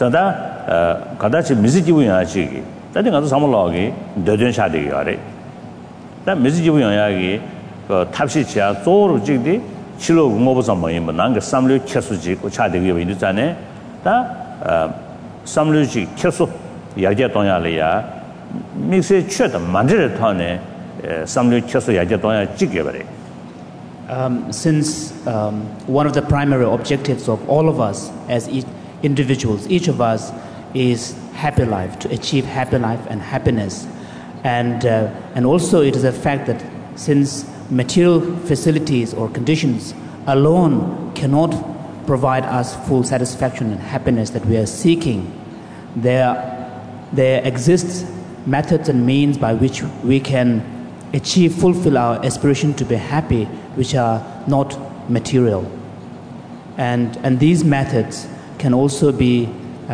저다 가다치 미지기부야지 다들 가서 사물로기 더전샤되게 하래 다 미지기부야기 그 탑시치야 조로 찍디 실로 공업부서 뭐이면 난그 삼류 캐수지 고 차되게 있잖아요 다 삼류지 캐수 야제 동야리야 믹스에 취했다 만들을 타네 삼류 캐수 야제 동야 찍게 버려 Since one of the primary objectives of all of us as individuals, each of us is happy life, to achieve happy life and happiness. And also it is a fact that since material facilities or conditions alone cannot provide us full satisfaction and happiness that we are seeking, there exists methods and means by which we can fulfill our aspiration to be happy, which are not material. And these methods can also be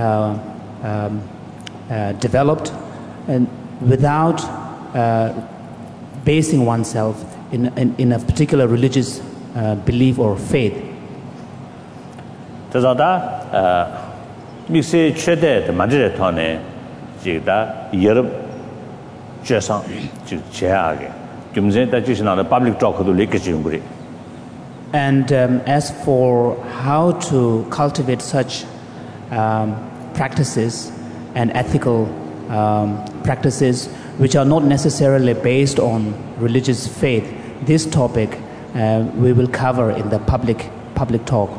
developed and without basing oneself in a particular religious belief or faith. 그래서다 믹스에 최대 만들어 터네 지다 여러 죄상 즉 제하게 김제다 지신하는 public talk도 레크지는 거리. And as for how to cultivate such practices and ethical practices which are not necessarily based on religious faith, this topic we will cover in the public talk.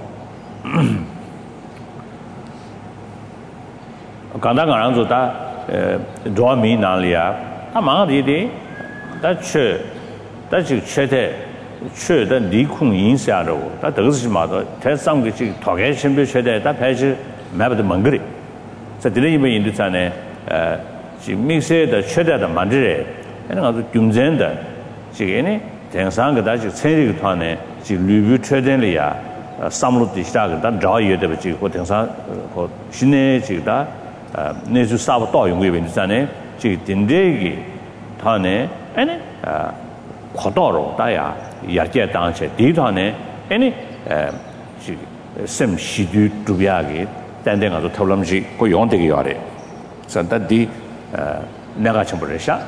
간단한 거다 도미 나리아 다 망아디디 다체 다지 최대 최대 리콩 인사로 다 더스마도 대상의 지 토게 신비 최대 다 배지 매버도 મં그리 자 들이면 인도산에 지 믹스의 최대의 만들에 하는 아주 균전다 지게네 대상의 지 세력의团에 지 리뷰 최대리야 삼로디 시작다 자유의 지 고대상 고 신의 지다 내주 사업 또 용의 인도산에 지 딘데기团에 아니 과도로 다야 야제 당체 디团에 아니 지 셈시두 두비하게 단den가도 털럼지 고 용되게 하래 산다디 내가 전부래샤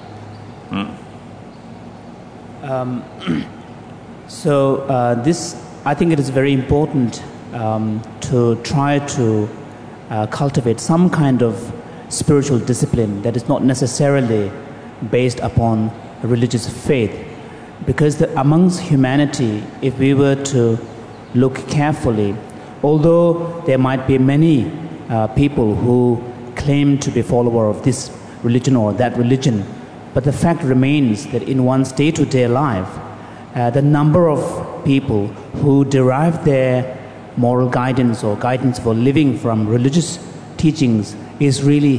So this, I think it is very important to try to cultivate some kind of spiritual discipline that is not necessarily based upon religious faith, because amongst humanity, if we were to look carefully, although there might be many people who claim to be follower of this religion or that religion, but the fact remains that in one's day-to-day life, the number of people who derive their moral guidance or guidance for living from religious teachings is really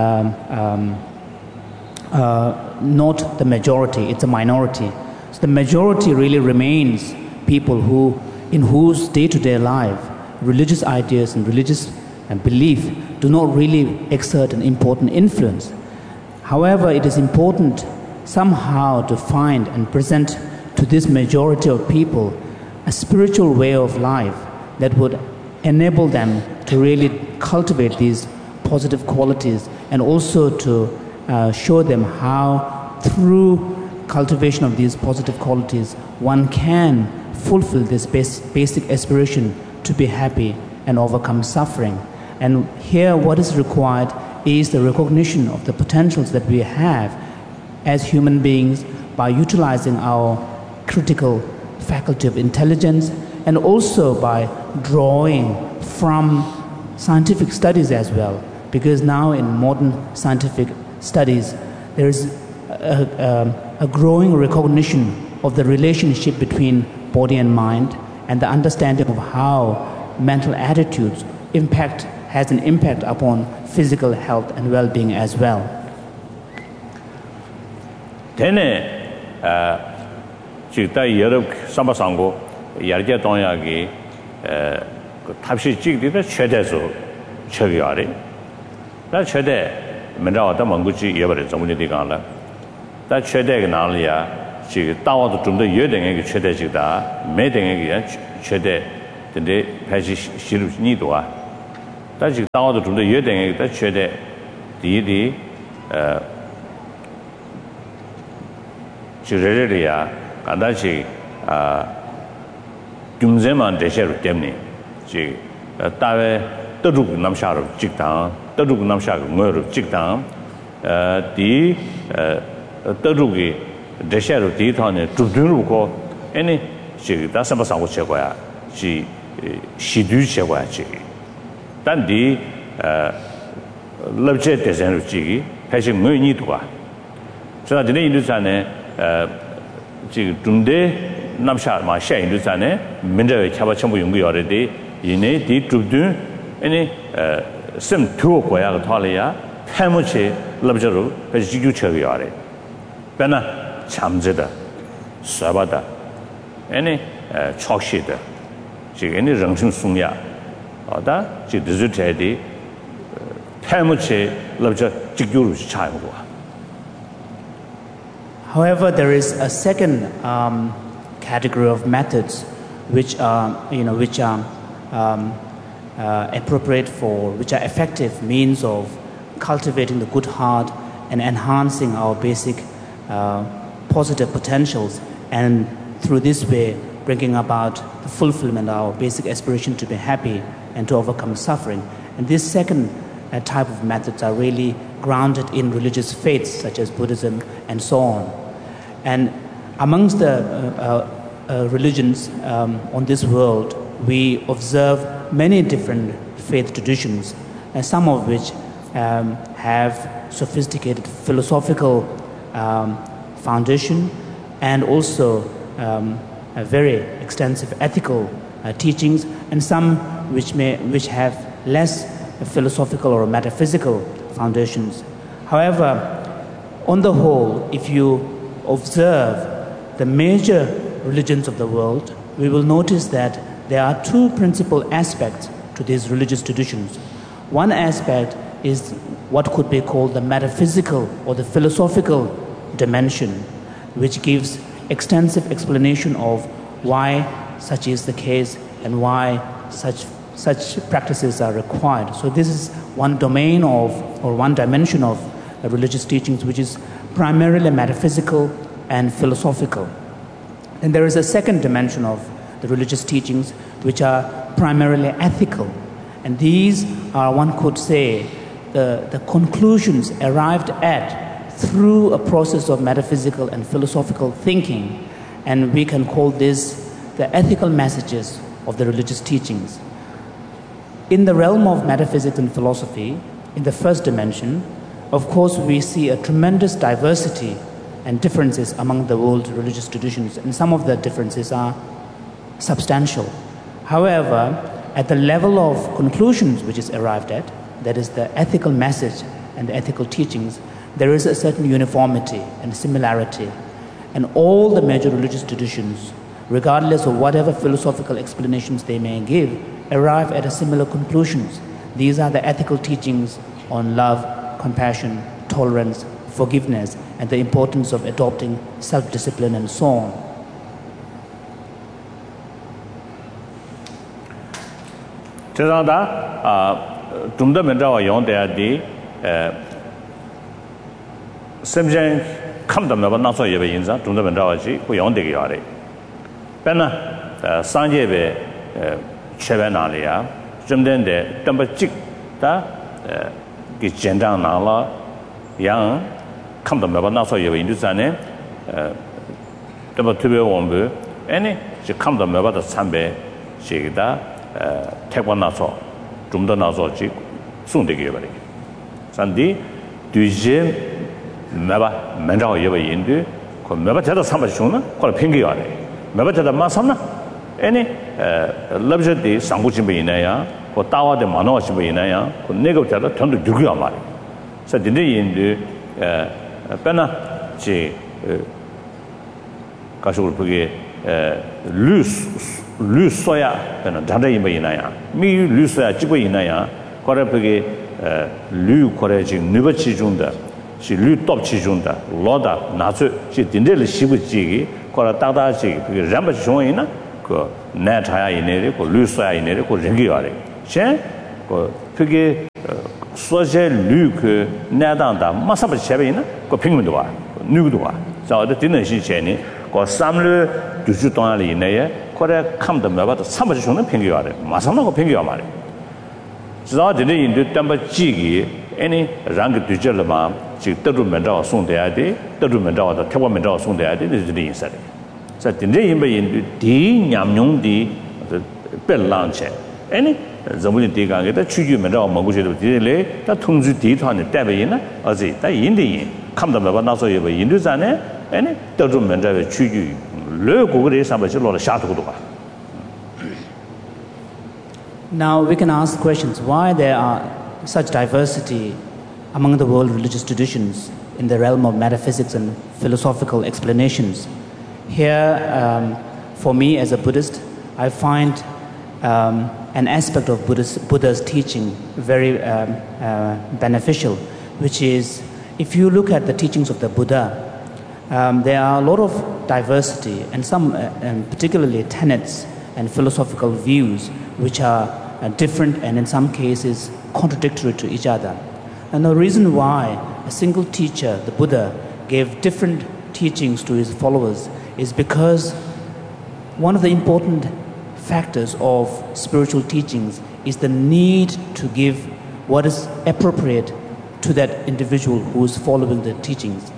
not the majority, it's a minority. So the majority really remains people in whose day-to-day life religious ideas and religious belief do not really exert an important influence. However, it is important somehow to find and present to this majority of people a spiritual way of life that would enable them to really cultivate these positive qualities, and also to show them how through cultivation of these positive qualities one can fulfill this basic aspiration to be happy and overcome suffering. And here what is required is the recognition of the potentials that we have as human beings by utilizing our critical faculty of intelligence, and also by drawing from scientific studies as well, because now in modern scientific studies there is a growing recognition of the relationship between body and mind, and the understanding of how mental attitudes has an impact upon physical health and well-being as well. Tene chikta yerab sambasango yarje donyaagi tabshi chikdida chedezo chegyare da chede menra da manguchi yebare zamuni digala da chede gnalya chi dawa de zumde yedenge ge chede chikda medenge ge chede de phaji shiru ni doa 但是当我的中的约定的缺的第一的就这里啊，刚才是中间嘛这些路点呢，就大约得住那么下路职当，得住那么下个我路职当，第得住个这些路第一趟呢，主动如果呢，这个但什么上过结果呀，是西度结果这个，但第lập chế để xem được chỉ hay là người như vậy, cho nên cái印度产呢，这个中的南沙嘛，现印度产呢，民众差不多全部用过了的，因为的主动，因为什么土国家的讨论呀，他们去lập chế了，还是就缺个样的，本来强制的、说白的，因为抄袭的，这个因为人性松压，好的，这都是这的。 However, there is a second category of methods which are, appropriate for, which are effective means of cultivating the good heart and enhancing our basic positive potentials, and through this way bringing about the fulfillment of our basic aspiration to be happy and to overcome suffering. And this second type of methods are really grounded in religious faiths such as Buddhism and so on. And amongst the religions on this world, we observe many different faith traditions, and some of which have sophisticated philosophical foundation and also a very extensive ethical teachings, and some which have less philosophical or metaphysical foundations. However, on the whole, if you observe the major religions of the world, we will notice that there are two principal aspects to these religious traditions. One aspect is what could be called the metaphysical or the philosophical dimension, which gives extensive explanation of why such is the case and why such practices are required. So this is one domain of, or one dimension of religious teachings, which is primarily metaphysical and philosophical. And there is a second dimension of the religious teachings, which are primarily ethical. And these are, one could say, the conclusions arrived at through a process of metaphysical and philosophical thinking. And we can call this the ethical messages of the religious teachings. In the realm of metaphysics and philosophy, in the first dimension, of course, we see a tremendous diversity and differences among the world religious traditions, and some of the differences are substantial. However, at the level of conclusions which is arrived at, that is the ethical message and the ethical teachings, there is a certain uniformity and similarity. And all the major religious traditions, regardless of whatever philosophical explanations they may give, arrive at a similar conclusions. These are the ethical teachings on love, compassion, tolerance, forgiveness, and the importance of adopting self-discipline and so on. Chevenalia, Jumden de Dumbachik, Gitjendang Nala, Yang, come to Mabanaso, you in Duzane, Dumbatube Wombu, any, she come to Mabata Sambe, Shigda, Tekwanaso, Jumdanaso, soon to give it. Sandy, Dujim, Maba, Mendao Yeva Indu, Mabata Samashuna, called Pingiari, Mabata Masana. Any luxury de Sanguchim Inaya, or Tawa de Manochim Inaya, or Negota turned to Jugamari. So the day in the Pena Che Kashurpuge loose soya, and Dada Inaya, me loose soya, Chibu Inaya, Korapuge Lu Korejing, Nubachi Junda, she Lu Top Chijunda, Loda, Natsu, she didn't Shibuji, Koratada, Rambachoina. Nataya in it, or Lucia in it, or Rengiari. She 그 그게 소재 류그 내단다 마사버 쳬베이나 그 핑문도 와 누구도 와 자어도 되는 시체니 그 삼르 두주 동안에 내에 거래 감도 매바도 삼버지 주는 핑계와래 마사나고 핑계와 말이야 자어들 인도 담바 지기 애니 랑 두절마 지 떠루면서 송돼야 돼 떠루면서 태워면서 송돼야 돼 이제 인사래 자 근데 인베 디 냠용디 벨랑체 애니 전부 대가게 추주면서 먹고지도 디레 다 통주 디ቷ는 대베이나 어지 다 인디 감도 매바 나서 예베 인도자네 애니 떠루면서 추주 르고그레 삼바지로 샤도도 봐 Now we can ask questions why there are such diversity among the world religious traditions in the realm of metaphysics and philosophical explanations. Here, for me as a Buddhist, I find an aspect of Buddha's teaching very beneficial, which is if you look at the teachings of the Buddha, there are a lot of diversity and some particularly tenets and philosophical views which are different and in some cases contradictory to each other. And the reason why a single teacher, the Buddha, gave different teachings to his followers is because one of the important factors of spiritual teachings is the need to give what is appropriate to that individual who is following the teachings.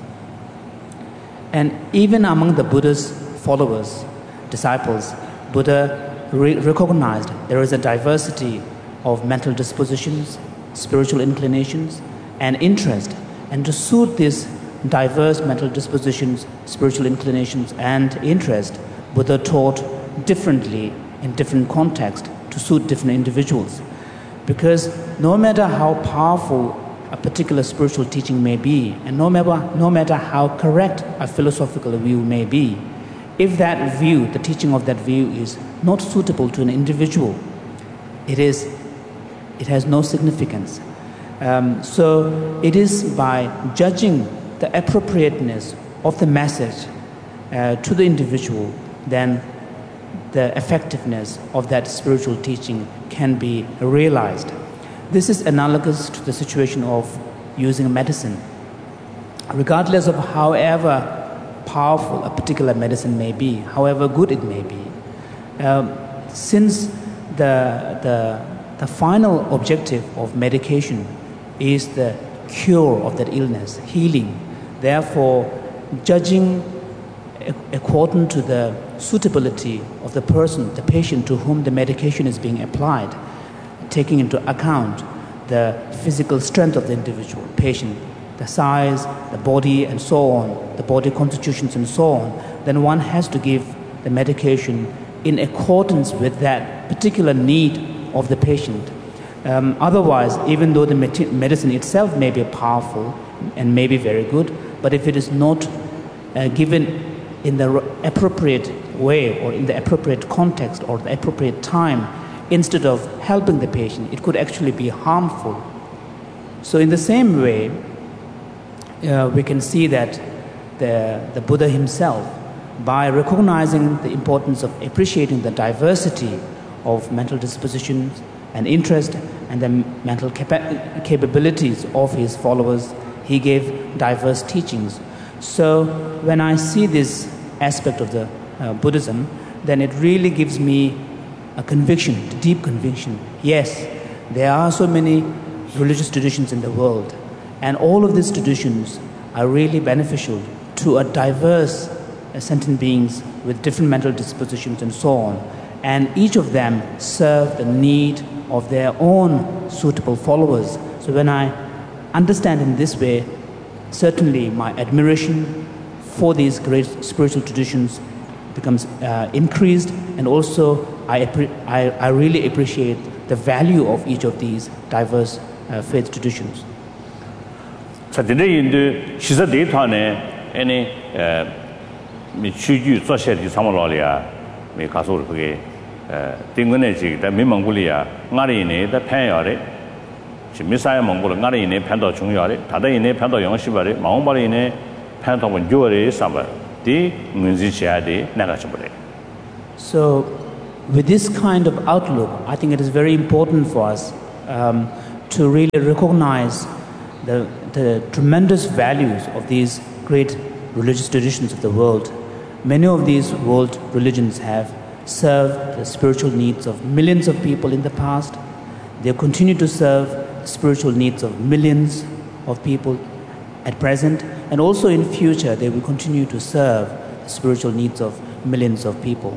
And even among the Buddha's followers, disciples, Buddha recognized there is a diversity of mental dispositions, spiritual inclinations, and interest. And to suit these diverse mental dispositions, spiritual inclinations, and interest, Buddha taught differently in different contexts to suit different individuals. Because no matter how powerful a particular spiritual teaching may be, and no matter how correct a philosophical view may be, if that view, the teaching of that view is not suitable to an individual, it has no significance. So it is by judging the appropriateness of the message to the individual, then the effectiveness of that spiritual teaching can be realized. This is analogous to the situation of using medicine. Regardless of however powerful a particular medicine may be, however good it may be, since the final objective of medication is the cure of that illness, healing. Therefore, judging according to the suitability of the person, the patient to whom the medication is being applied, taking into account the physical strength of the individual patient, the size, the body, and so on, the body constitutions and so on, then one has to give the medication in accordance with that particular need of the patient. Otherwise, even though the medicine itself may be powerful and may be very good, but if it is not given in the appropriate way or in the appropriate context or the appropriate time, instead of helping the patient, it could actually be harmful. So in the same way, we can see that the Buddha himself, by recognizing the importance of appreciating the diversity of mental dispositions and interest and the mental capabilities of his followers, he gave diverse teachings. So when I see this aspect of the Buddhism, then it really gives me a conviction, a deep conviction. Yes, there are so many religious traditions in the world, and all of these traditions are really beneficial to a diverse sentient beings with different mental dispositions and so on. And each of them serve the need of their own suitable followers. So when I understand in this way, certainly my admiration for these great spiritual traditions becomes increased, and also I really appreciate the value of each of these diverse faith traditions. 자, 인도 시사 데이터네 아니 미취주 조사리 사물로리아 미 가서 그게 띵근에 지다 미몽골이야 나리네 다 편여래 미사야 몽골 나리네 편도 중요하래 다다이네 편도 영시바래 마음바리네 편도 원조래 삼바 디 문지치야데 나가셔버래. So with this kind of outlook, I think it is very important for us to really recognize the tremendous values of these great religious traditions of the world. Many of these world religions have served the spiritual needs of millions of people in the past. They continue to serve the spiritual needs of millions of people at present, and also in future they will continue to serve the spiritual needs of millions of people.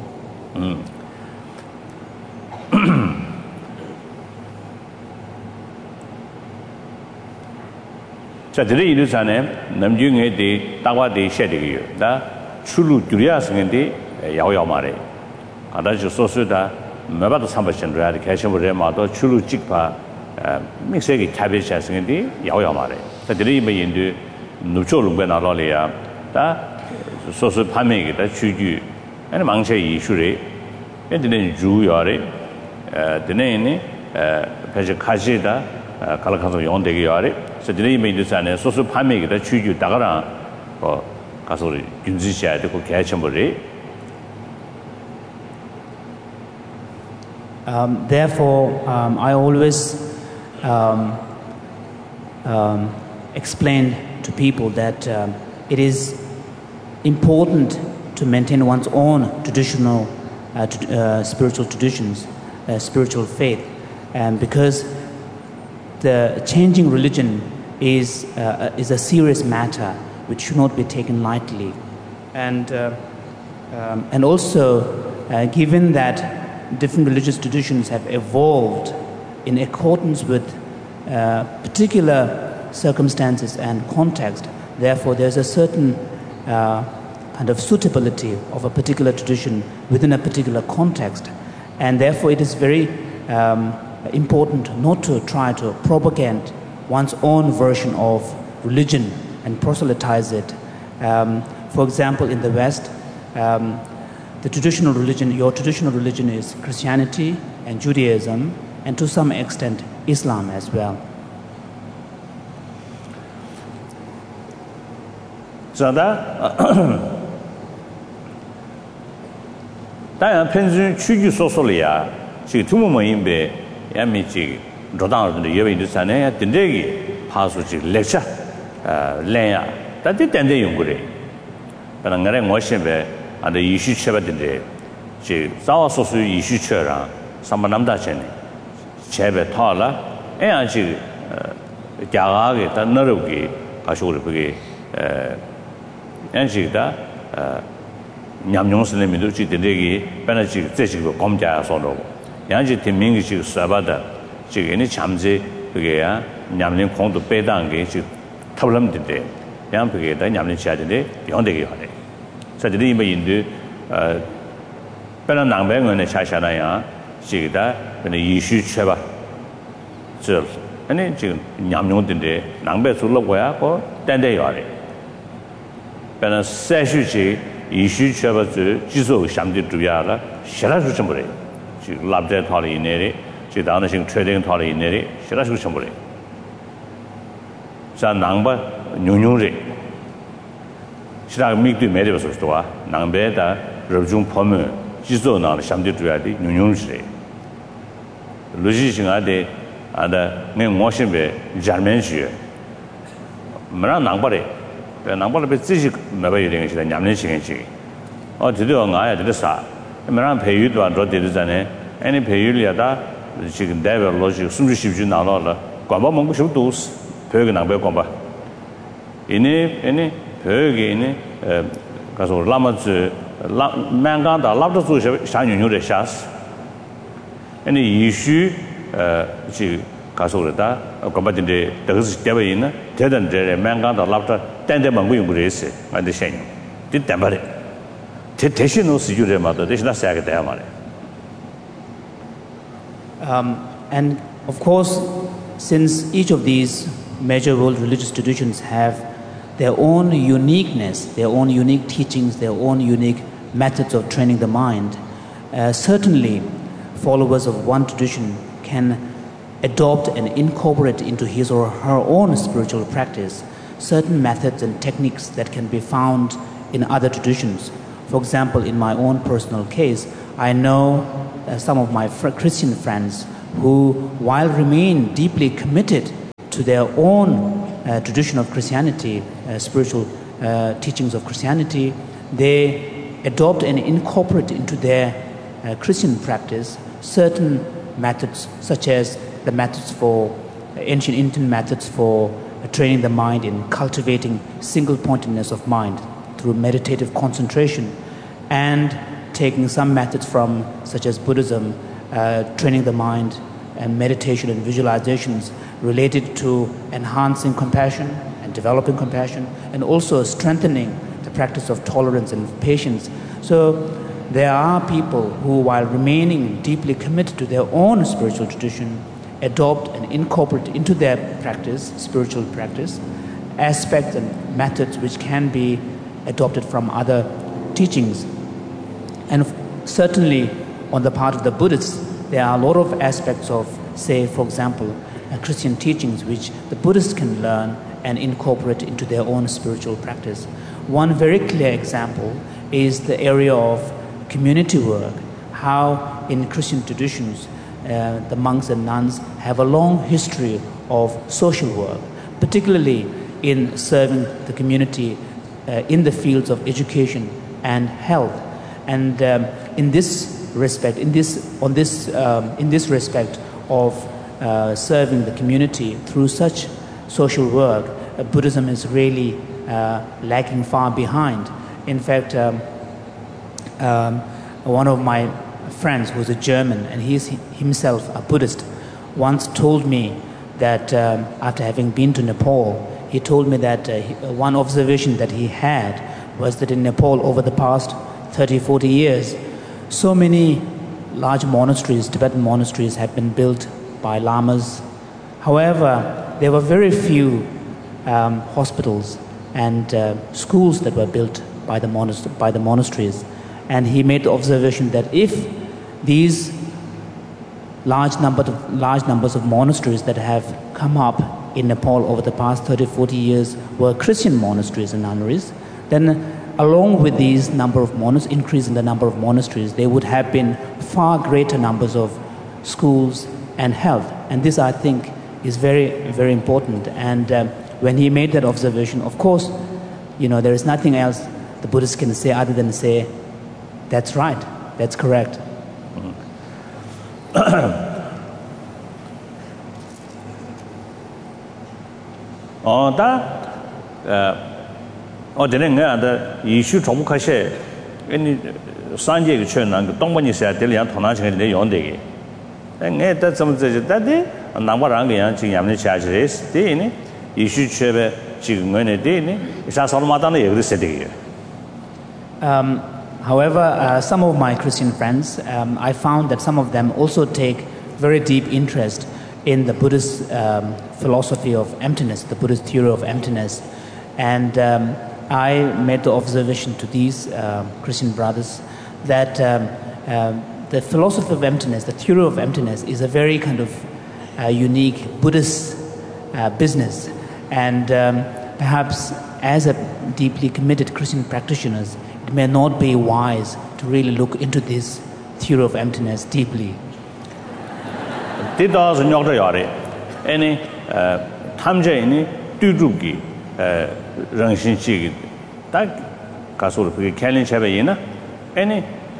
자, 들이 이르자네 남중에 대 따와대 셰되기요. 다 출루 두려스는데 야오야 말에. 아다지 소소다 매바도 삼바신들아 개심을 해마도 출루 찍파 믹스에게 타베샤스는데 야오야 말에. 자, 들이 메인도 누초롱배 나라리야. 다 소소 판매기 다 주주 아니 망체 이슈래. 근데 주요래. 드네니 배제 가지다 갈라카서 용되게 요래. 저들이 메인도산에 소소 판매기다 주주 다가라 가서 준지셔야 되고 개천벌이. Therefore, I always explain to people that it is important to maintain one's own traditional spiritual traditions, spiritual faith, and because the changing religion is a serious matter which should not be taken lightly, and also given that different religious traditions have evolved in accordance with particular circumstances and context, therefore there's a certain kind of suitability of a particular tradition within a particular context, and therefore it is very important not to try to propagate one's own version of religion and proselytize it. For example, in the West, the traditional religion, your traditional religion is Christianity and Judaism, and to some extent Islam as well. 자다 다양 편지 추기 소소리야 지금 투모모인베 야미지 로당어들 예외도 산에 된대기 파수지 렉처 래야 다들 된대 연구래 그러나래 뭐신베 안데 이슈 쳐봤는데 지 싸워서수 이슈 쳐라 삼만남다전에 제베 타라 애아지 자가게 다 너럽게 가시고 그게 엔지다 냠뇽스네 미도지 되게 변하지 제지고 검자서로 양지 팀밍이 사바다 지금이 잠재 그게야 냠린 공도 빼다는 게 지금 탑람인데 양 그게다 냠린 지하인데 영되게 하네. 저들이 이메인도 변한 낭배원에 차샤나야 지금다 근데 이슈 쳐봐. 저 아니 지금 냠뇽인데 낭배 술러고야 고 땡대요 하네. 변한 세슈지 이슈 쳐봐서 지속 상대 주야라 싫어서 좀 그래. 지금 랍제 탈이 내리 지금 다른 식 트레이딩 탈이 내리 싫어서 좀 그래. 자 낭바 뉴뉴리 시작 미도 매려서 좋아. 낭배다 러중 포면 지속 나는 상대 주야디 뉴뉴리. 로지싱아데 아다 내 모신베 자면시 뭐라 낭바래 낭바를 배지지 매바이 되는 시대 냠는 시간지 드디어 나야 되겠어 뭐라 배유도 안 되잖아요 아니 배유리야다 지금 대별 로직 숨주십주 나눠라 관바 먹고 싶도 배가 낭배 관바 이니 배게 이니 가서 라마즈 만간다 라브도 주셔 샤뉴뉴의 샤스 아니 이슈 지 가서 그러다 관바인데 더스 때에 있는 대단데 만간다 라브도 땡대 먹고 용 그랬어 안데 셴 뒷담바래 대신으로 쓰주래 마다 대신나 사게 돼야 말이야. And of course, since each of these major world religious traditions have their own uniqueness, their own unique teachings, their own unique methods of training the mind, certainly followers of one tradition can adopt and incorporate into his or her own spiritual practice certain methods and techniques that can be found in other traditions. For example, in my own personal case, I know some of my Christian friends who, while remain deeply committed to their own tradition of Christianity, spiritual teachings of Christianity, they adopt and incorporate into their Christian practice certain methods, such as the methods for ancient Indian methods for training the mind in cultivating single-pointedness of mind through meditative concentration, and taking some methods from, such as Buddhism, training the mind and meditation and visualizations related to enhancing compassion and developing compassion, and also strengthening the practice of tolerance and patience. So there are people who, while remaining deeply committed to their own spiritual tradition, adopt and incorporate into their practice, spiritual practice, aspects and methods which can be adopted from other teachings. And certainly on the part of the Buddhists, there are a lot of aspects of, say, for example, Christian teachings which the Buddhists can learn and incorporate into their own spiritual practice. One very clear example is the area of community work, how in Christian traditions the monks and nuns have a long history of social work, particularly in serving the community in the fields of education and health. And in this respect, in this respect of serving the community through such social work, Buddhism is really lagging far behind. In fact, one of my friends who's a German, and he's himself a Buddhist, once told me that after having been to Nepal, he told me that one observation that he had was that in Nepal over the past 30-40 years, so many large monasteries, Tibetan monasteries, have been built by lamas. However, there were very few hospitals and schools that were built by the monasteries. And he made the observation that if these large numbers of monasteries that have come up in Nepal over the past 30-40 years were Christian monasteries and nunneries, then along with these increase in the number of monasteries, there would have been far greater numbers of schools and health. And this, I think, is very, very important. And when he made that observation, of course, there is nothing else the Buddhists can say other than say, that's right, that's correct. 어제는 내가 이슈 종목하셔 아니 산지에 쳐난 동반이셔야 될 양 통나증에 내 연대게 내가 좀 저다데 남바랑 그냥 지금 야면 차지레스 되네 이슈 쳐베 지금 거네 되네 사설마다는 얘기를 세대게. However, some of my Christian friends, I found that some of them also take very deep interest in the Buddhist philosophy of emptiness, the Buddhist theory of emptiness. And I made the observation to these Christian brothers that the philosophy of emptiness, the theory of emptiness, is a very kind of unique Buddhist business. And perhaps as a deeply committed Christian practitioners, it may not be wise to really look into this theory of emptiness deeply. Any 탐제인이 뚜두기 랑신치기 딱 가서 그 캘린샤베이나 any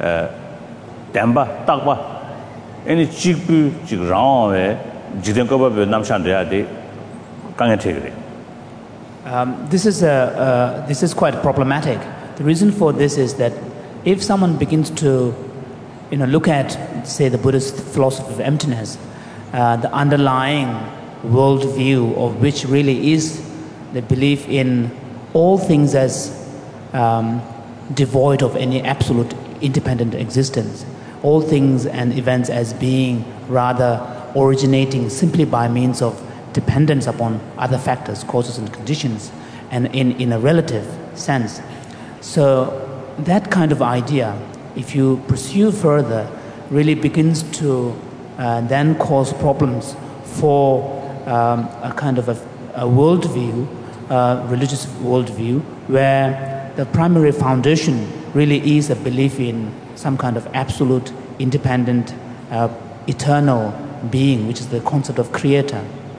담바 딱바 any 직부 직랑에 지den거버 남산돼야돼 강해태그래. This is quite problematic. The reason for this is that if someone begins to look at, say, the Buddhist philosophy of emptiness, the underlying worldview of which really is the belief in all things as devoid of any absolute independent existence, all things and events as being rather originating simply by means of dependence upon other factors, causes and conditions, and in a relative sense. So that kind of idea, if you pursue further, really begins to then cause problems for a kind of a worldview, religious worldview, where the primary foundation really is a belief in some kind of absolute, independent, eternal being, which is the concept of creator.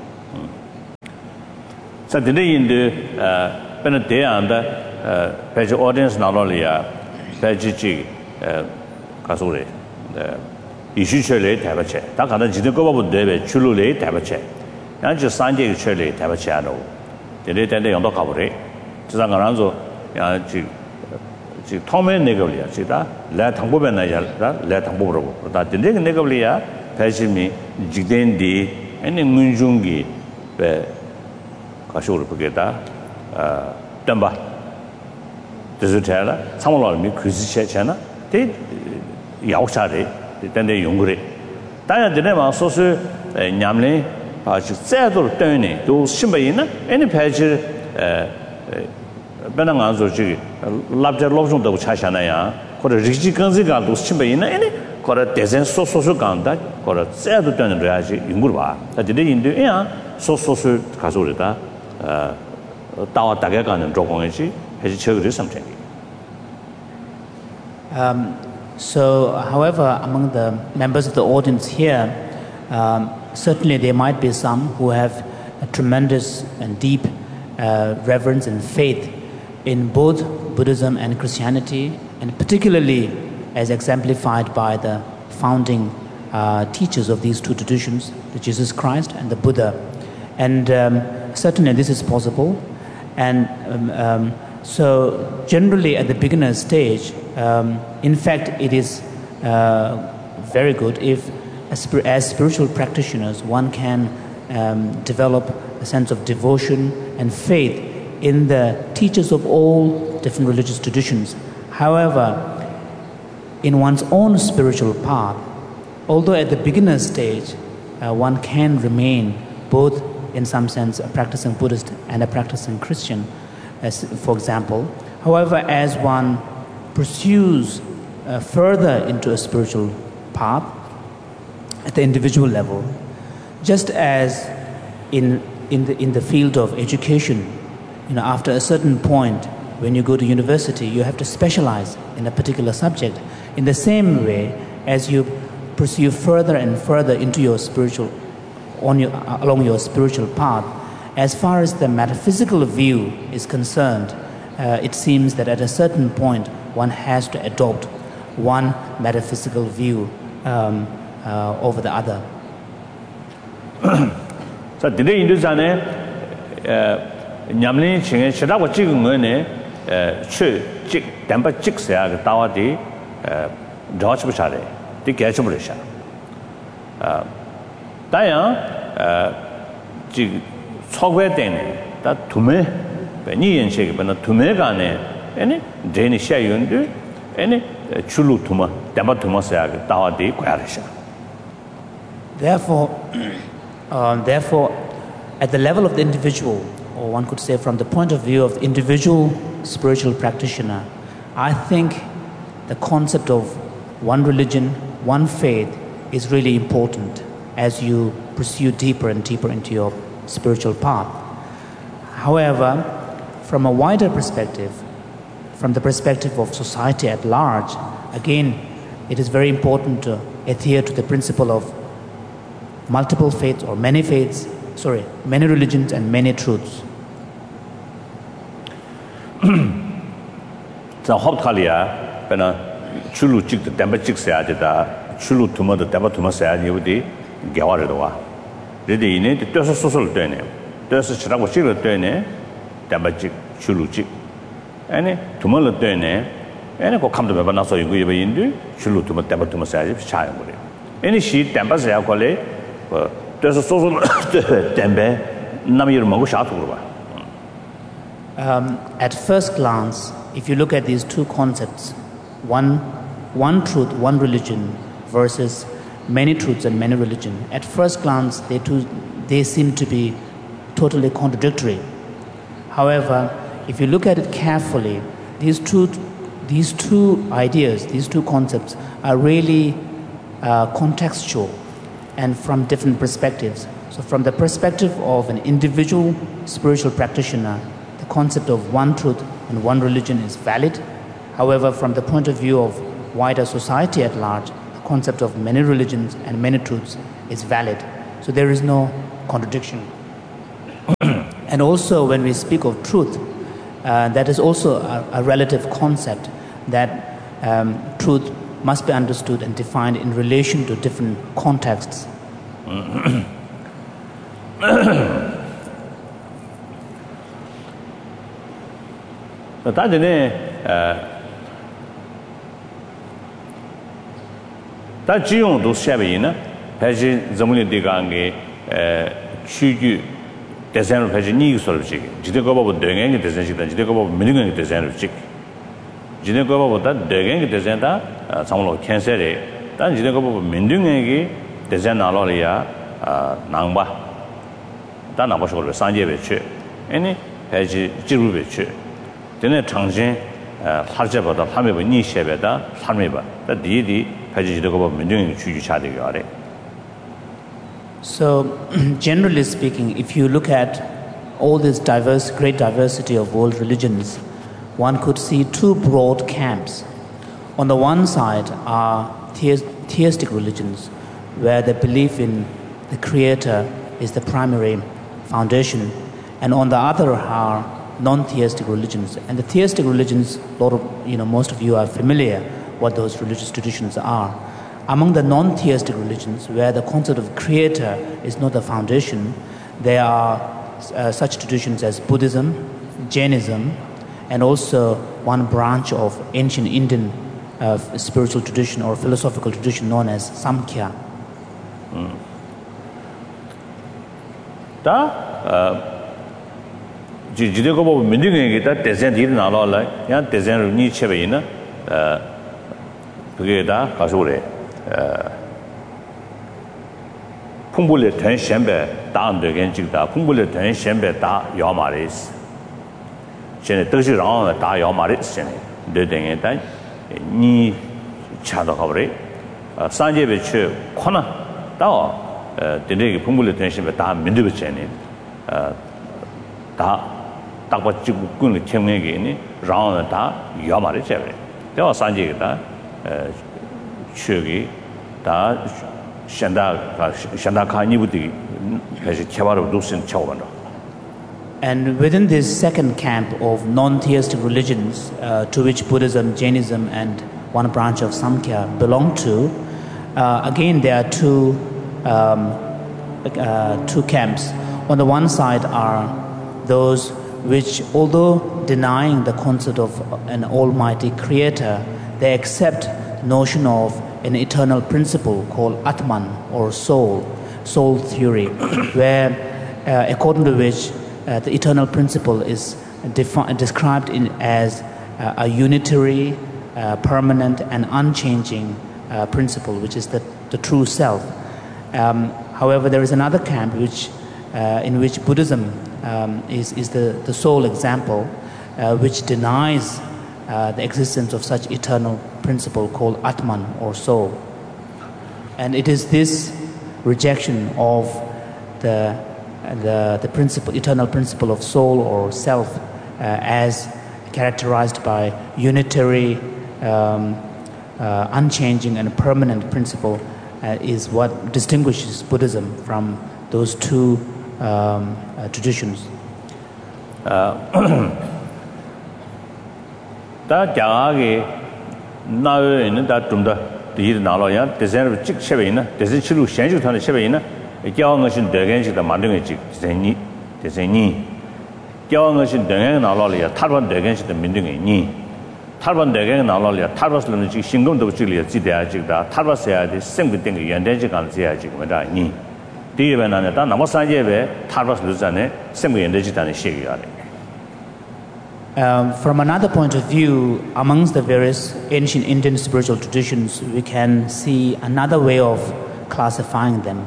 So today in the day and page audience not only page G kasure issue chele tabache ta kana jide ko babu debe chulu le tabache ya ji sanje chele tabache ado de de yong do ka bure ji sang ran zo ya ji tome ne go ya ji da la thang bo ben na ya da la thang bo ro da de ne go ya page mi jigden di ene ngunjung gi be kasure bugeda tamba de tela samolo mi kuzi che chana de yao sha de de yong gre da ya de ma so su nyam le ba ji zai do de ne do xin bei na any page ben ang zo ji lab ja lob jong de cha sha na ya ko de ji gan zi ga do xin bei na any ko de design so gan da ko de zai do de ne ya ji yong gre ba da de yin de ya so ka so de da 다와 다게 가는 조공이지 해지 처리를 something. So, however, among the members of the audience here, certainly there might be some who have a tremendous and deep reverence and faith in both Buddhism and Christianity, and particularly as exemplified by the founding teachers of these two traditions, the Jesus Christ and the Buddha. And certainly this is possible. And so generally at the beginner stage, in fact, it is very good if, as spiritual practitioners, one can develop a sense of devotion and faith in the teachers of all different religious traditions. However, in one's own spiritual path, although at the beginner stage, one can remain both in some sense a practicing Buddhist and a practicing Christian, as for example. However, as one pursues further into a spiritual path at the individual level, just as in the field of education, after a certain point when you go to university, you have to specialize in a particular subject. In the same way, as you pursue further and further into your spiritual along your spiritual path, as far as the metaphysical view is concerned, it seems that at a certain point one has to adopt one metaphysical view over the other. So today in this ane nyamlin chingé chira ko chig ngone chö chig tempa chig sa ga tawa di dhoch bu chare di gech bu sha 다야 지 초괴된 다 두매 베니 연식이 베나 두매가네 아니 데니 샤윤데 아니 출루 두마 담바 두마사야 다와디 과르샤. Therefore at the level of the individual, or one could say from the point of view of the individual spiritual practitioner, I think the concept of one religion, one faith is really important as you pursue deeper and deeper into your spiritual path. However, from a wider perspective, from the perspective of society at large, again, it is very important to adhere to the principle of multiple faiths or many religions and many truths. 자, 합칼이야. 배나 출루 찍도 담바 찍어야 되다. 출루 투마도 담바 투마서야 되디. 개화를 와. 레디 이네 뜻서 소설 되네. 뜻서 치라고 찍을 되네. 담바직 출루직. 아니 투마를 되네. 아니 그 감도 몇 나서 이거 인도 출루 투마 담바 투마서야 차요 그래. 아니 시 담바서야 걸래. 뜻서 소설 담배 남이를 먹고 샤투로 봐. At first glance, if you look at these two concepts, one truth, one religion versus many truths and many religion, at first glance they seem to be totally contradictory. However, if you look at it carefully, these two ideas, these two concepts are really contextual and from different perspectives. So from the perspective of an individual spiritual practitioner, the concept of one truth and one religion is valid. However, from the point of view of wider society at large, the concept of many religions and many truths is valid. So there is no contradiction. And also when we speak of truth, that is also a relative concept, that truth must be understood and defined in relation to different contexts. 다 지용도 샤베이나 배지 점문이 되가게 추주 대선을 배지 니기설지 지대가 보고 대행이 대선이다 지대가 보고 민능이 대선을지 지대가 보고다 대행이 대선다 상물로 캔셀에 단 지대가 보고 민능이 대선 나로리아 낭바 다 나버셔로 산제베치 아니 배지 지루베치 되네 장신 하르제보다 함에버 니셰베다 함에버 다 디디 So, generally speaking, if you look at all this great diversity of world religions, one could see two broad camps. On the one side are theistic religions, where the belief in the Creator is the primary foundation, and on the other are non-theistic religions. And the theistic religions, most of you are familiar what those religious traditions are. Among the non-theistic religions, where the concept of Creator is not the foundation, there are such traditions as Buddhism, Jainism, and also one branch of ancient Indian spiritual tradition or philosophical tradition known as Samkhya. 지대고 보면 민중에게 다 대전들이 나와라. 야 대전을 니체베이나 그게 다 가서 그래. 풍불의 전신배 다안되게 찍다. 풍불의 전신배 다 야마리스. 전에 뜻이랑 다 야마리스 전에 되den에 다 니 차도 가버리. 산제배 최 코나 다 되게 풍불의 전신배 다 민두배 전에 다 딱받지고 끈을 청내게니 라운드 다 야마리스 제. 대화 산제가 추기 다 And within this second camp of non-theistic religions, to which Buddhism, Jainism, and one branch of Samkhya belong to, again there are two camps. On the one side are those which, although denying the concept of an almighty creator, they accept the notion of an eternal principle called Atman or soul theory, where according to which the eternal principle is described as a unitary, permanent and unchanging principle, which is the true self. However, there is another camp in which Buddhism is the sole example, which denies the existence of such eternal principle called Atman or soul. And it is this rejection of the eternal principle of soul or self as characterized by unitary, unchanging and permanent principle is what distinguishes Buddhism from those two traditions. 다 자가게 나에는 다 좀더 뒤에 나로야 대선을 찍셔베이나 대선 치료 현실탄의 셔베이나 교황은 대견식다 만등의 직 대선이 교황은 대견 나로야 탈반 대견식다 민등의 니 탈반 대견 나로야 탈바스는 지 신금도 지리야 지대야 지다 탈바스야 돼 생빈된 연대지 간지야 지금 니 뒤에는 다 남산제베 탈바스를 전에 생빈 연대지단의 시기가 From another point of view, amongst the various ancient Indian spiritual traditions, we can see another way of classifying them.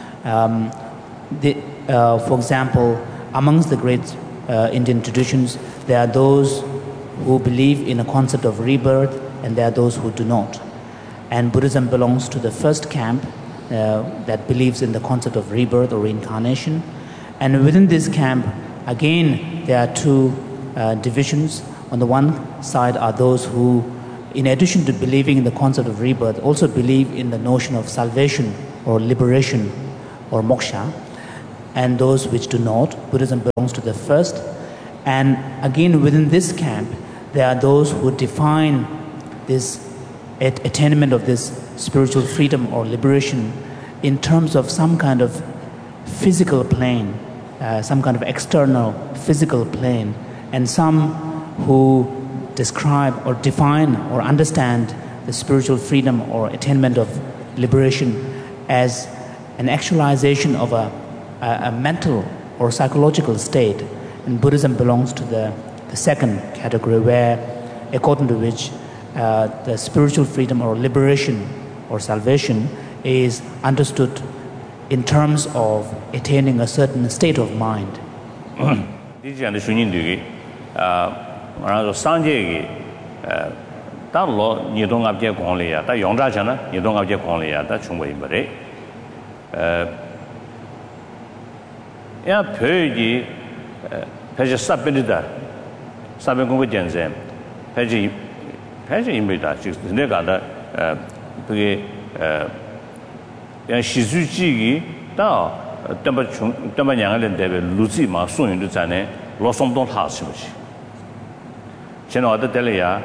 For example, amongst the great Indian traditions, there are those who believe in a concept of rebirth, and there are those who do not. And Buddhism belongs to the first camp that believes in the concept of rebirth or reincarnation. And within this camp, again, there are two divisions. On the one side are those who, in addition to believing in the concept of rebirth, also believe in the notion of salvation or liberation or moksha, and those which do not. Buddhism belongs to the first. And again, within this camp, there are those who define this attainment of this spiritual freedom or liberation in terms of some kind of physical plane, some kind of external physical plane, and some who describe or define or understand the spiritual freedom or attainment of liberation as an actualization of a mental or psychological state. And Buddhism belongs to the second category, where, according to which the spiritual freedom or liberation or salvation is understood in terms of attaining a certain state of mind. Peja sapelida saben kongo jenzen peji imida ne gada bege ya shizuji gi da tamba nyang len de luzi ma song yin de zane lo song dong ta shi bu shi chen wa de de ya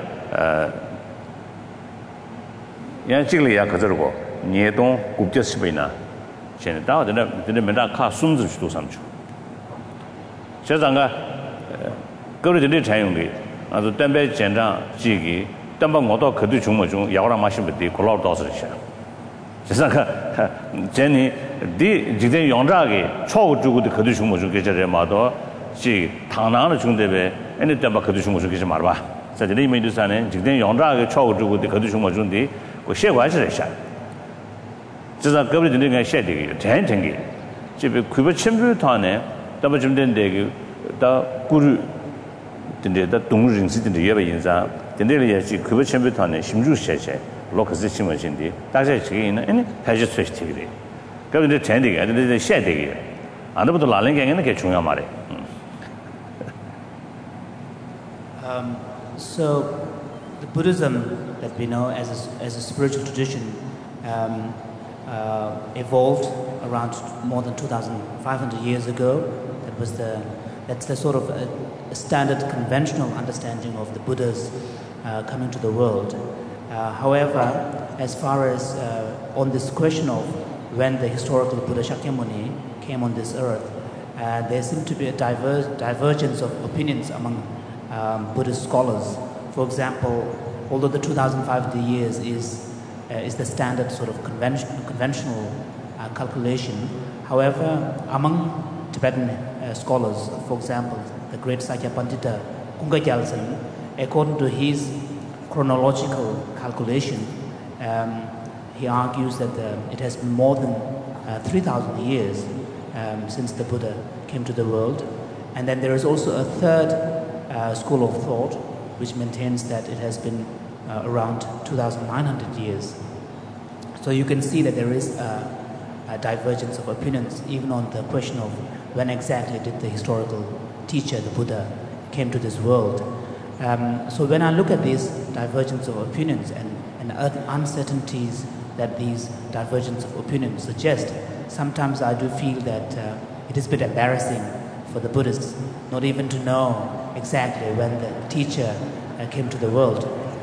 ya ji le ya ge zhe guo nie dong gu jie shi bei na chen da de men da ka sun zi shi du sam chu 제장가 거르들이 자용이 아주 담배 전장 지기 담배 모두 그도 중모 야오라 마시면 돼 콜라도 도스리샤 제장가 제니 디 지대 용자게 초고 주고도 그도 중모 중 계절에 마도 지 당나는 중대배 애네 담배 그도 중모 중 계절 말 봐. 자들이 메두산에 지대 용자게 초고 주고도 그도 중모 중디 그 셰관시르샤 제장 거르들이 그 셰되게 전쟁이 집에 구버 첨부탄에 다만 좀 된데 다 구르 된데 다 동르인시 된데 예배 인사 된데를 예지 그거 첨부탄에 심주셰셰 로커스 심어진디 다시 지기는 아니 다시 스위치기래 그런데 전데게 근데 셰되게 안도부터 라랭게는 게 중요한 말이에요. So the Buddhism that we know as a spiritual tradition evolved around more than 2,500 years ago. That's the sort of a standard conventional understanding of the Buddhas coming to the world. However, as far as on this question of when the historical Buddha Shakyamuni came on this earth, there seemed to be a divergence of opinions among Buddhist scholars. For example, although the 2,500 years is the standard sort of conventional calculation, however, among Tibetan scholars, for example, the great Sakya Pandita Kunga Gyaltsen, according to his chronological calculation, he argues that it has been more than 3,000 years since the Buddha came to the world. And then there is also a third school of thought which maintains that it has been around 2,900 years. So you can see that there is a divergence of opinions even on the question of when exactly did the historical teacher, the Buddha, came to this world. So when I look at these divergence of opinions and uncertainties that these divergence of opinions suggest, sometimes I do feel that it is a bit embarrassing for the Buddhists not even to know exactly when the teacher came to the world.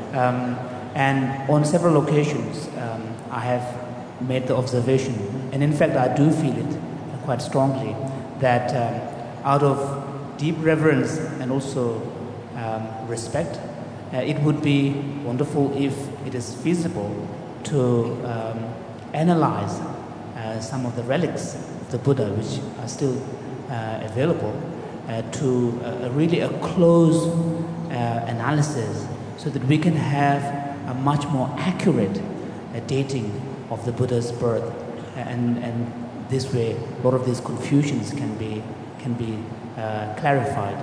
And on several occasions, I have made the observation, and in fact I do feel it quite strongly, that out of deep reverence and also respect, it would be wonderful if it is feasible to analyze some of the relics of the Buddha which are still available, to really a close analysis, so that we can have a much more accurate dating of the Buddha's birth, and this way a lot of these confusions can be clarified.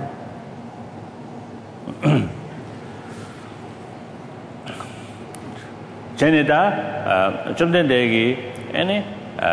Chenita chumdendegi any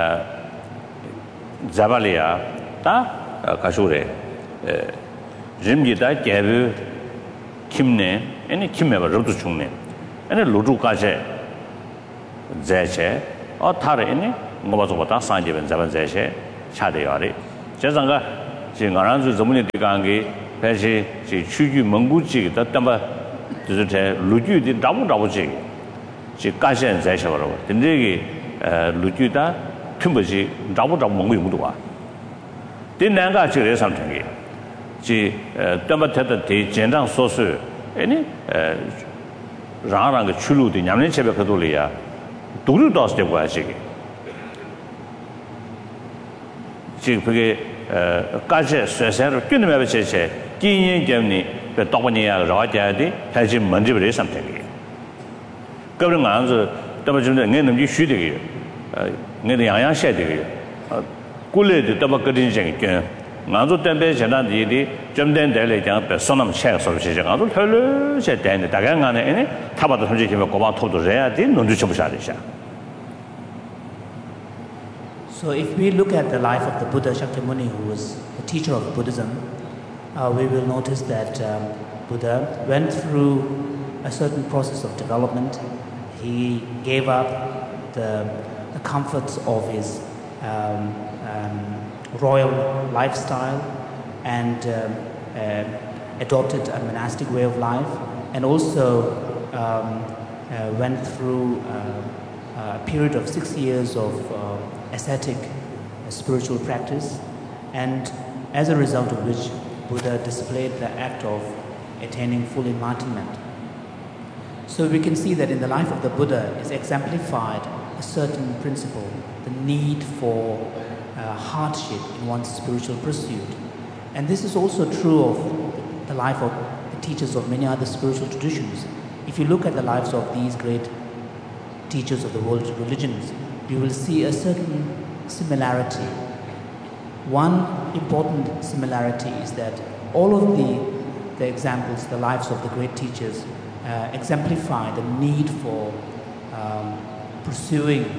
Zabalia ta Kashure Jimjita Gabu Kimne any Kimeva Rutu Chumne any Lutu Kache Zeche or Tara any ngobazo보다 산제ben 자반제세 차대요리 제상가 지금 안한주 전문의 대강이 배시 지 추주蒙古籍 답답아就是루주디 나무지 지 가시엔 자셔버려 근데 루주다 틈버지 나무다蒙古用도와 된나가 저래 상태게 지 담바타다 대전장 소수 아니 라랑의 출루도 냠는 제벽 그돌이야 도루도 없을 거야 지금 지금 그게 까지 쇠쇠로 끊으면 제체 기인 때문에 그 도번이야 라와자디 다시 먼저 버릴 상태게 그런 거 아주 더버준데 내는 지 쉬되게 내는 양양셔되게 꿀레도 더버거든 생게 아주 때문에 전화들이 좀 된데래 장 배선남 셔서 시작 아주 털르셔 되는데 다간간에 타바도 솔직히 고방 토도 해야 돼 논주 좀 사리샤 So if we look at the life of the Buddha Shakyamuni, who was the teacher of Buddhism, we will notice that Buddha went through a certain process of development. He gave up the comforts of his royal lifestyle and adopted a monastic way of life, and also went through a period of 6 years of ascetic spiritual practice, and as a result of which Buddha displayed the act of attaining full enlightenment. So we can see that in the life of the Buddha is exemplified a certain principle, the need for hardship in one's spiritual pursuit. And this is also true of the life of the teachers of many other spiritual traditions. If you look at the lives of these great teachers of the world religions, you will see a certain similarity. One important similarity is that all of the examples, the lives of the great teachers, exemplify the need for pursuing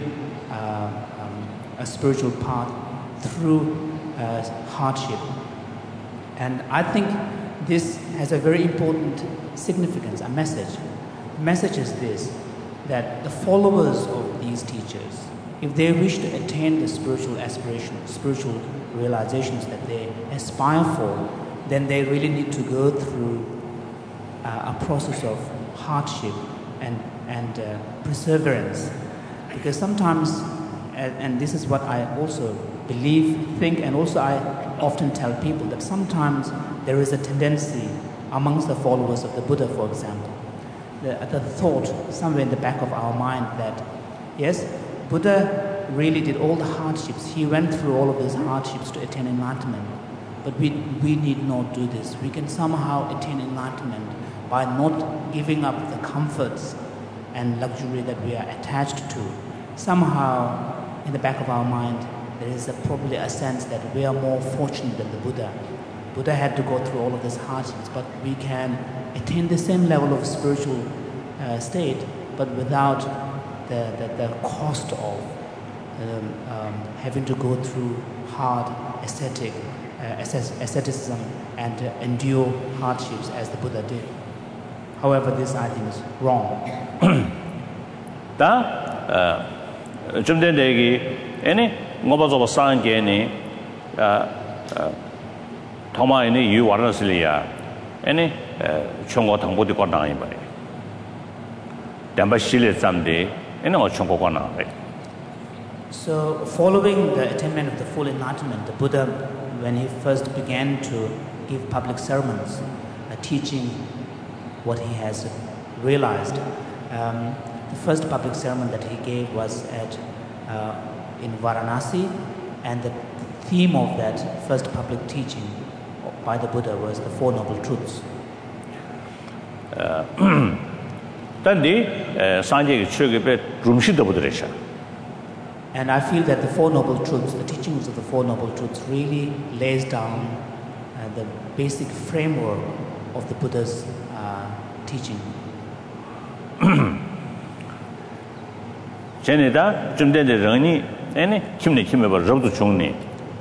a spiritual path through hardship. And I think this has a very important significance, a message. The message is this, that the followers of these teachers, if they wish to attain the spiritual aspirations, spiritual realizations that they aspire for, then they really need to go through a process of hardship and perseverance. Because sometimes, and this is what I also think, and also I often tell people, that sometimes there is a tendency amongst the followers of the Buddha, for example, the thought somewhere in the back of our mind that, yes, Buddha really did all the hardships. He went through all of these hardships to attain enlightenment. But we need not do this. We can somehow attain enlightenment by not giving up the comforts and luxury that we are attached to. Somehow, in the back of our mind, there is probably a sense that we are more fortunate than the Buddha. Buddha had to go through all of these hardships, but we can attain the same level of spiritual state, but without the cost of having to go through hard asceticism and endure hardships as the Buddha did. However, this I think is wrong. 좀 된 얘기, 아니, 뭐봐서 상계니, 도마에니 유와르슬리아, 아니, 총고 당보디 권당이 말이. 담바 실례 잠데, 아니 뭐 총고 권당. So, following the attainment of the full enlightenment, the Buddha, when he first began to give public sermons, teaching what he has realized, the first public sermon that he gave was in Varanasi, and the theme of that first public teaching by the Buddha was the Four Noble Truths. And I feel that the Four Noble Truths, the teachings of the Four Noble Truths, really lays down the basic framework of the Buddha's teaching. 전에다 좀 전에 런이 아니 힘내 봐 저도 중니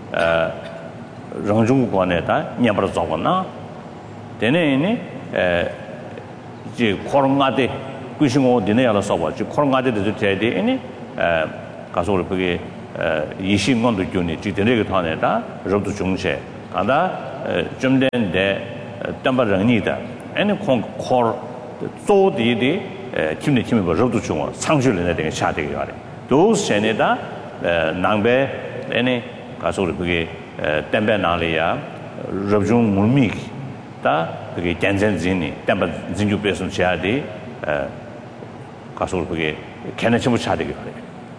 런중국관에다 냐버서 잡았나 되네니 이제 코로나데 꾸싱고 되네야로 써봐 지 코로나데도 돼야지 아니 가서 우리 그게 이신건도 교니 지대를 타내다 로도 중세 간다 좀 된데 담바랑니다 애니 콩콜 조디디 김내 김에 로도 중어 상실에 되게 샤되게 하래 도 세네다 낭배 애니 가서를 그게 땜배 나리야 로중 물미 다 그게 짠짠진이 담바 진주 배송 샤디 가서를 그게 개념을 차되게 하래.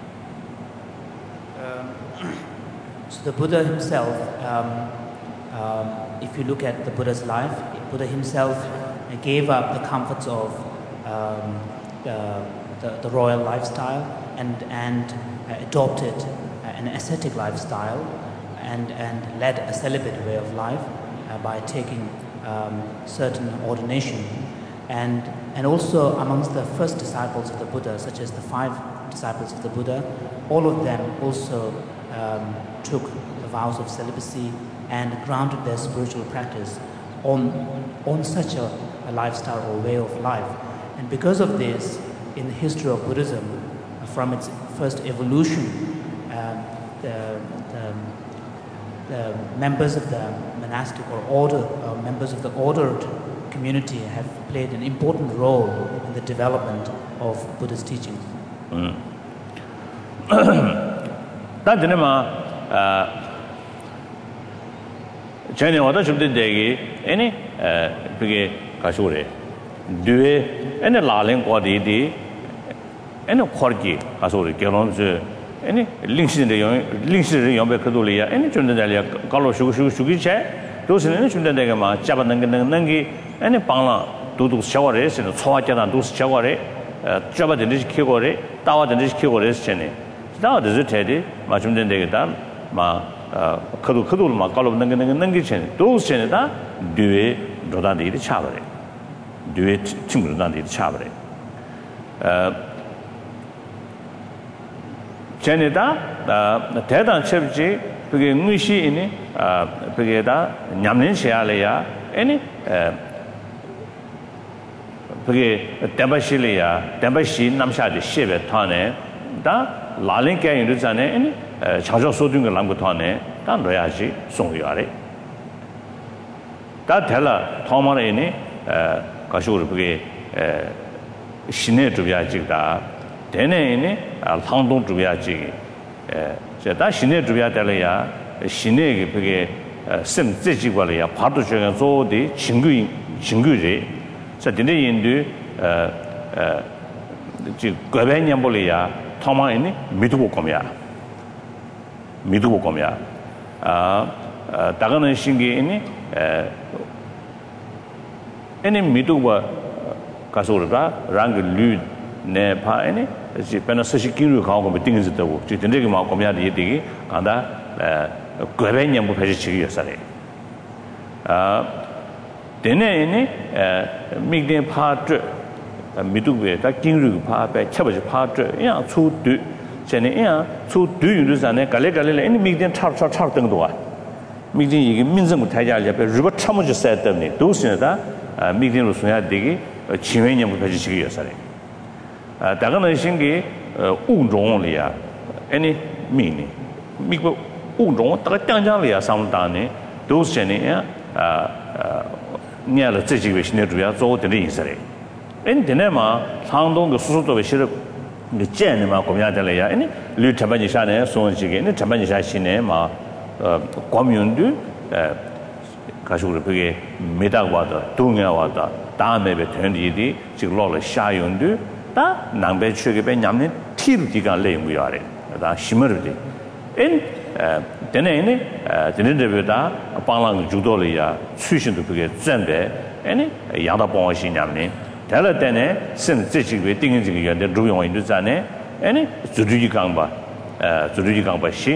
So the Buddha himself, if you look at the Buddha's life, Buddha himself gave up the comforts of the royal lifestyle and adopted an ascetic lifestyle and led a celibate way of life by taking certain ordination. And also amongst the first disciples of the Buddha, such as the 5 disciples of the Buddha, all of them also took the vows of celibacy and grounded their spiritual practice on such a lifestyle or way of life. And because of this, in the history of Buddhism, from its first evolution, the members of the monastic or order, members of the ordered community have played an important role in the development of Buddha's teachings. 전에 와도 좀 되게 아니 그게 가시오래 뒤에 아니 라랭 거디디 아니 거기 가시오래 결혼스 아니 링신의 연배 그돌이야 아니 좀 되려 갈로 슈기체 도스는 좀 되게 막 잡는 게 아니 방라 도도 샤워레스는 소화자단 도스 샤워레 잡아든 시키고래 따와든 시키고래 전에 다들 저테디 맞좀 된다겠다 막 그도 막 갈로 넘게 전에 도스 전에다 뒤에 로단데 차버래 뒤에 친구로단데 차버래 전에다 대단 첩지 그게 의시이니 그게다 냠는 시야래야 아니 그게 댐바시 남샤데 시베 타네 다 라랭께 인도잖아요 아니 자주 소든 걸 남고 타네 다 넣어야지 송유하래 다 달라 토마레니 가시고 그게 신의 주비아지다 되네니 상동 주비아지 다 신의 주비아달래야 신의 그게 심自己관리야 파도 중에 조디 친구리 자 근데 인도 지 거배년볼이야 토마이니 믿고 거면 다가는 신기니 애니 믿고 가서다 랑글 류네 파이니 지 페나스시 기루 가고 띵즈다고 지 근데 막 거면 되게 간다 거배년볼 패지 지기였어요 되네니 미긴 파트 미두베 다 긴르 파베 쳬버지 파트 야 초드 전에 야 초드 유르산에 갈래갈래 이 미긴 차차 등도와 미긴 이게 민정부 타자를 옆에 루버 참으지 써야 때문에 도스네다 미긴으로 써야 되게 지회년부 배지시기였어요 다가는 신기 우종리야 아니 미니 미고 우종 다가 땅장리야 상당히 도스네 냐를自己为新的主要做的意思嘞。因为嘛，长东个叔叔作为是你见的嘛，国家的嘞呀，因为绿成本以下呢，送这个，那成本以下新的嘛，国民的가지고 그게 메다와다 동야와다 다음에 변리디 지금 로를 샤용도 다 남배 추격에 냠는 티르디가 레무야래 다 심으르디 엔 되네네 되는데보다 방랑 주도리야 수신도 그게 전배 아니 양다 봉어시 냠네 달을 때네 신自己왜 띵인지게 연대 루용인도 자네 아니 주주지 강바 주주지 강바시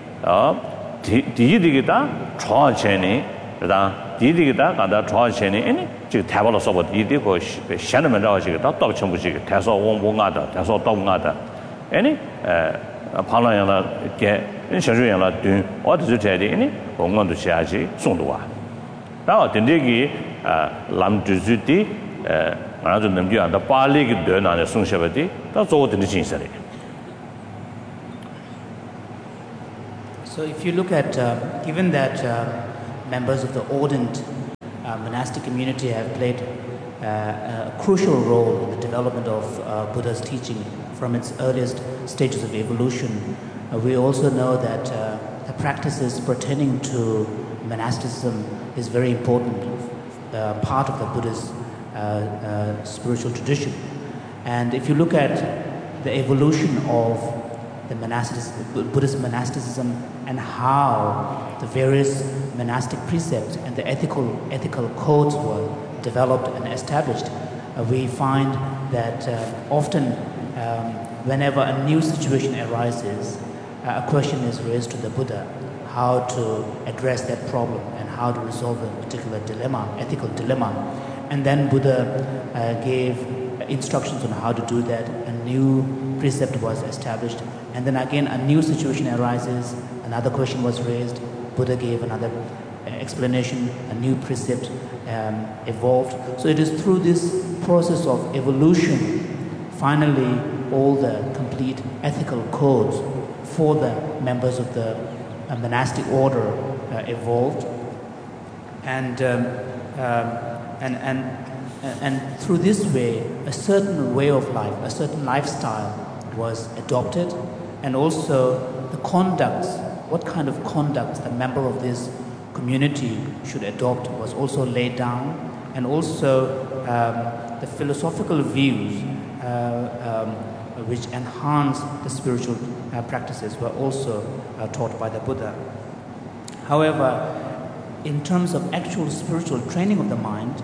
디디기다 좋아체네 다 디디기다 간다 좋아체네 아니 지금 대발로 써버 디디고 샤는 라오지가 다 떡첨부지 대서 원봉하다 대서 떡하다 아니 방랑야나 게小学养了对我就是这里呢我们都下去送的话然后等这个咱就是的俺就能讲到巴黎个的那送下来的到做的精神的 So if you look at, given that members of the ordained monastic community have played a crucial role in the development of Buddha's teaching from its earliest stages of evolution, we also know that the practices pertaining to monasticism is very important part of the Buddhist spiritual tradition. And if you look at the evolution of the Buddhist monasticism and how the various monastic precepts and the ethical codes were developed and established, we find that often whenever a new situation arises, a question is raised to the Buddha how to address that problem and how to resolve a particular dilemma, ethical dilemma. And then Buddha gave instructions on how to do that. A new precept was established, and then again a new situation arises, another question was raised, Buddha gave another explanation, a new precept evolved. So it is through this process of evolution, finally all the complete ethical codes for the members of the monastic order evolved, and through this way, a certain way of life, a certain lifestyle was adopted, and also the conducts, what kind of conducts the member of this community should adopt was also laid down, and also the philosophical views which enhance the spiritual practices were also taught by the Buddha. However, in terms of actual spiritual training of the mind,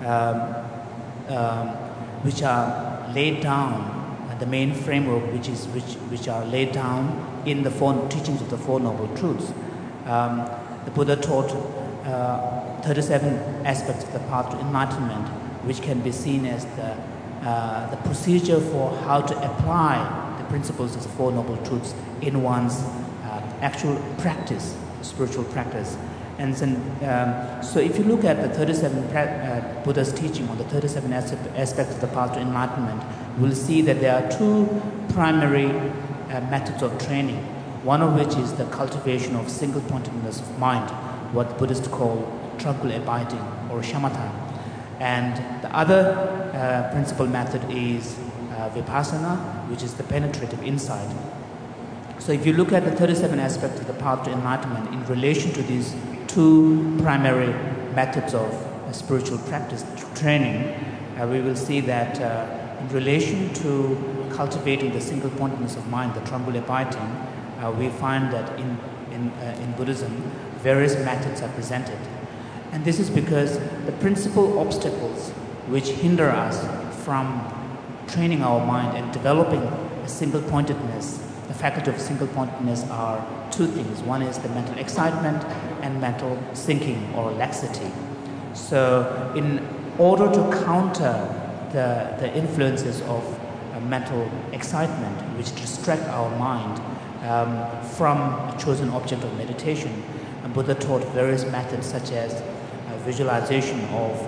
which are laid down, the main framework which are laid down in the four teachings of the Four Noble Truths. The Buddha taught 37 aspects of the path to enlightenment, which can be seen as the procedure for how to apply the principles of the Four Noble Truths in one's actual practice, spiritual practice. And so if you look at the 37 Buddha's teaching on the 37 aspects of the path to enlightenment, you will see that there are two primary methods of training, one of which is the cultivation of single-pointedness of mind, what Buddhists call tranquil abiding or shamatha. And the other principal method is vipassana, which is the penetrative insight. So if you look at the 37 aspects of the path to enlightenment in relation to these two primary methods of spiritual practice training, we will see that in relation to cultivating the single-pointedness of mind, the tranquil abiding, we find that in Buddhism, various methods are presented. And this is because the principal obstacles which hinder us from training our mind and developing a single-pointedness, the faculty of single-pointedness, are two things. One is the mental excitement and mental sinking or laxity. So in order to counter the influences of mental excitement which distract our mind from a chosen object of meditation, Buddha taught various methods such as visualization of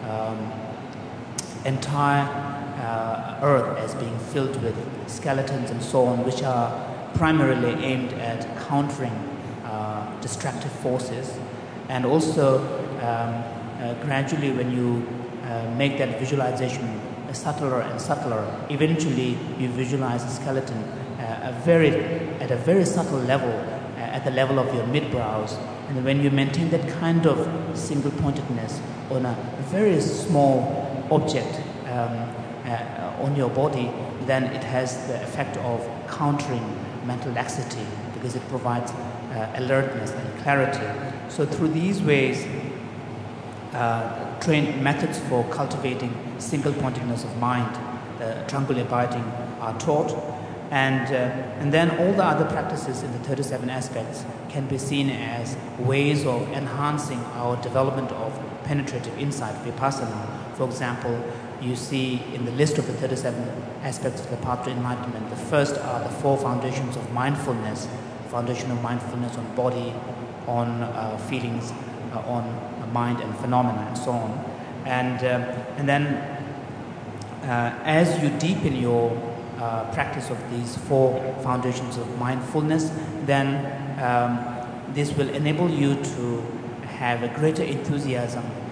entire earth as being filled with skeletons and so on, which are primarily aimed at countering destructive forces. And also gradually when you make that visualization subtler and subtler, eventually you visualize a skeleton at a very subtle level, at the level of your mid-brows. And when you maintain that kind of single-pointedness on a very small object on your body, then it has the effect of countering mental laxity because it provides alertness and clarity. So through these ways, trained methods for cultivating single-pointedness of mind, the tranquil abiding, are taught. And then all the other practices in the 37 aspects can be seen as ways of enhancing our development of penetrative insight, vipassana. For example, you see in the list of the 37 aspects of the path to enlightenment, the first are the four foundations of mindfulness, foundation of mindfulness on body, on feelings, on mind and phenomena, and so on. And then as you deepen your practice of these four foundations of mindfulness, then this will enable you to have a greater enthusiasm